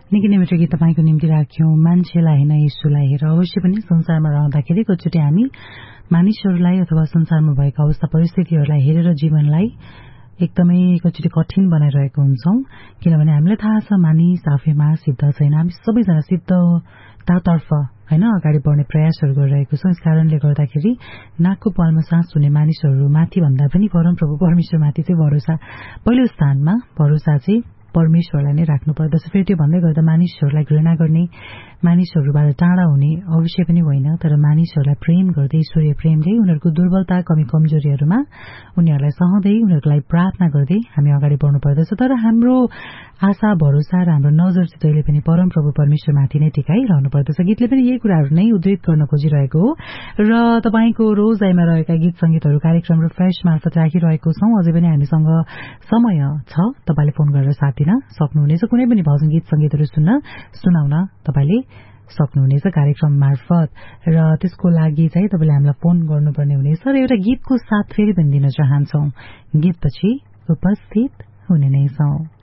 निकै नै मिठो गीत तपाईँको निम्ति राख्यौं। मान्छेलाई हैन यीशुलाई हेर। अवश्य पनि संसारमा रहँदाखेरि कतिचोटि हामी मानिसहरूलाई अथवा संसारमा भएका अवस्था परिस्थितिहरूलाई हेरेर जीवनलाई एकदमै कतिचोटि कठिन बनाइरहेको हुन्छौं, किनभने हामीलाई थाहा छ मानिस आफैमा सिद्ध छैन। हामी सबैजना सिद्धतातर्फ हैन अगाडि बढ्ने प्रयासहरू गरिरहेको छौं। यस कारणले गर्दाखेरि नाकको पालमा सास हुने मानिसहरूमाथि भन्दा पनि परमप्रभु परमेश्वरमाथि चाहिँ भरोसा पहिलो स्थानमा भरोसा चाहिँ परमेश्वरलाई नै राख्नु पर्दछ। फेरि त्यो भन्दै गर्दा मानिसहरूलाई घृणा गर्ने, मानिसहरूबाट टाढा हुने अवश्य पनि होइन, तर मानिसहरूलाई प्रेम गर्दै ईश्वरीय प्रेमले उनीहरूको दुर्बलता कमी कमजोरीहरूमा उनीहरूलाई सहँदै उनीहरूको लागि प्रार्थना गर्दै हामी अगाडि बढ्नु पर्दछ। तर हाम्रो आशा भरोसा र हाम्रो नजर चाहिँ जहिले पनि परमप्रभु परमेश्वरमाथि नै टिकाइरहनु पर्दछ। गीतले पनि यही कुराहरू नै उद्धृत गर्न खोजिरहेको हो र तपाईको रोजाइमा रहेका गीत संगीतहरू कार्यक्रम रिफ्रेश मार्फत राखिरहेको छौं। अझै पनि हामीसँग समय छ, तपाईले फोन गरेर साथ दिन सक्नुहुनेछ। कुनै पनि भजन गीत संगीतहरू सुनाउन तपाईले सक्नुहुनेछ कार्यक्रम मार्फत र त्यसको लागि चाहिँ तपाईले हामीलाई फोन गर्नुपर्ने हुनेछ र एउटा गीतको साथ फेरि पनि दिन चाहन्छौं। गीतपछि उपस्थित हुने नै छौं।